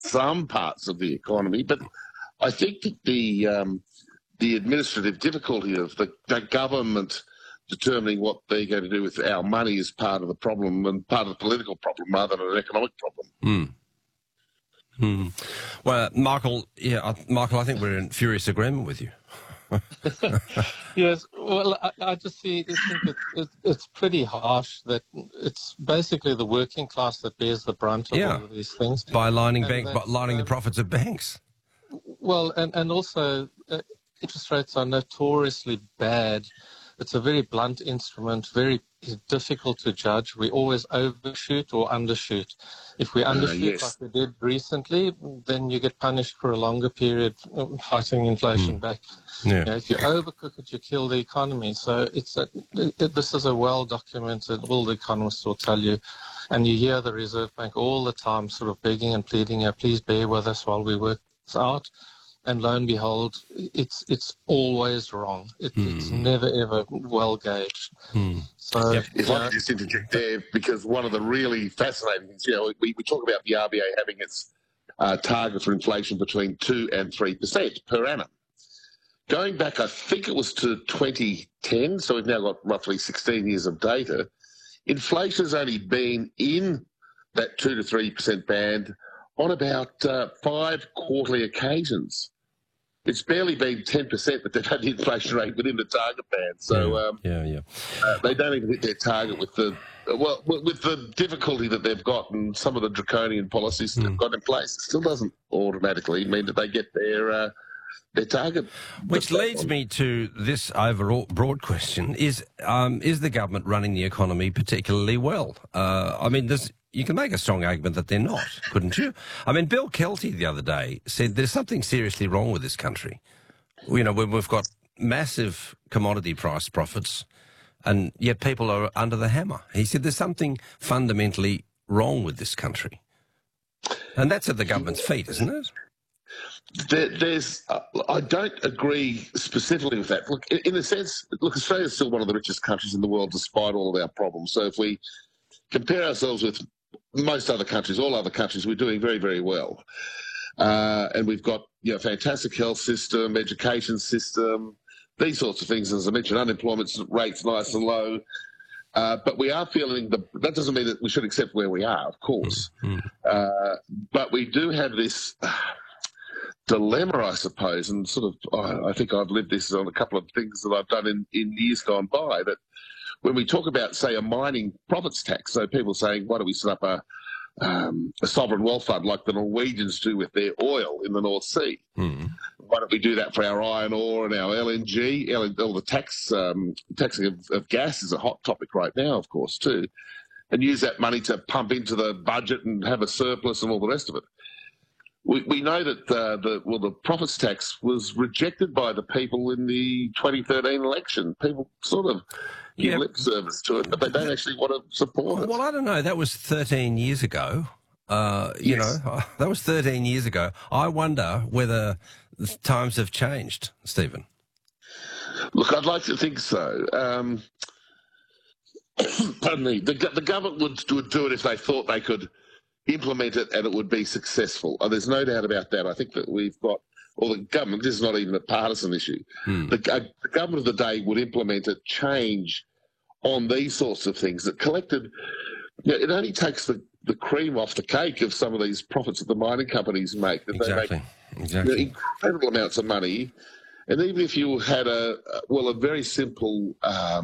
some parts of the economy, but I think that the administrative difficulty of the government determining what they're going to do with our money is part of the problem and part of the political problem rather than an economic problem. Well, Michael, I think we're in furious agreement with you. Yes, well, I just think it's pretty harsh that it's basically the working class that bears the brunt of all of these things. By lining the profits of banks. Well, and also interest rates are notoriously bad. It's a very blunt instrument, very difficult to judge. We always overshoot or undershoot. If we undershoot like we did recently, then you get punished for a longer period, fighting inflation back. Yeah. If you overcook it, you kill the economy. So this is a well-documented, all the economists will tell you. And you hear the Reserve Bank all the time sort of begging and pleading, please bear with us while we work this out. And lo and behold, it's always wrong. It's never, ever well gauged. So, if I could just interject there, because one of the really fascinating things, we talk about the RBA having its target for inflation between 2 and 3% per annum. Going back, I think it was to 2010, so we've now got roughly 16 years of data, inflation has only been in that 2 to 3% band on about 5 quarterly occasions. It's barely been 10%, but they've had the inflation rate within the target band. So they don't even hit their target with the difficulty that they've got and some of the draconian policies that they've got in place. It still doesn't automatically mean that they get their target. Which leads me to this overall broad question: is the government running the economy particularly well? You can make a strong argument that they're not, couldn't you? I mean, Bill Kelty the other day said there's something seriously wrong with this country. When we've got massive commodity price profits and yet people are under the hammer. He said there's something fundamentally wrong with this country. And that's at the government's feet, isn't it? I don't agree specifically with that. Look, in a sense, Australia's still one of the richest countries in the world despite all of our problems. So if we compare ourselves with most other countries, all other countries, we're doing very, very well. And we've got fantastic health system, education system, these sorts of things. As I mentioned, unemployment rate's nice and low. But we are feeling that doesn't mean that we should accept where we are, of course. But we do have this dilemma, I suppose, and sort of I think I've lived this on a couple of things that I've done in years gone by, that when we talk about, say, a mining profits tax, so people saying, why don't we set up a sovereign wealth fund like the Norwegians do with their oil in the North Sea? Why don't we do that for our iron ore and our LNG? All the taxing of gas is a hot topic right now, of course, too, and use that money to pump into the budget and have a surplus and all the rest of it. We know that the profits tax was rejected by the people in the 2013 election. People sort of give lip service to it, but they don't actually want to support it. Well, I don't know. That was 13 years ago. That was 13 years ago. I wonder whether the times have changed, Stephen. Look, I'd like to think so. Pardon me. The government would do it if they thought they could implement it and it would be successful. There's no doubt about that. I think that we've got, or the government, this is not even a partisan issue, the government of the day would implement a change on these sorts of things that collected, it only takes the cream off the cake of some of these profits that the mining companies make. That Exactly. They make incredible amounts of money. And even if you had a very simple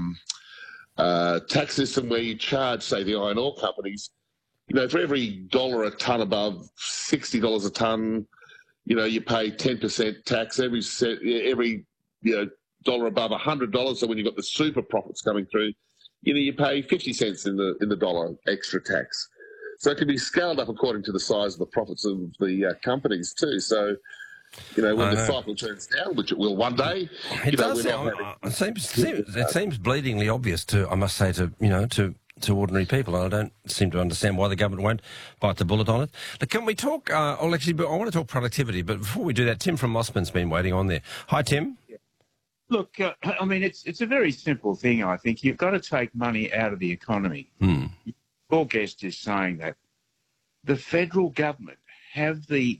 tax system where you charge, say, the iron ore companies, for every dollar a tonne above $60 a tonne, you pay 10% tax. Every dollar above $100. So when you've got the super profits coming through, you pay 50 cents in the dollar extra tax. So it can be scaled up according to the size of the profits of the companies too. So, when the cycle turns down, which it will one day, it seems bleedingly obvious to ordinary people, and I don't seem to understand why the government won't bite the bullet on it. But can we talk, I want to talk productivity, but before we do that, Tim from Mossman's been waiting on there. Hi, Tim. Look, it's a very simple thing, I think. You've got to take money out of the economy. Your guest is saying that the federal government have the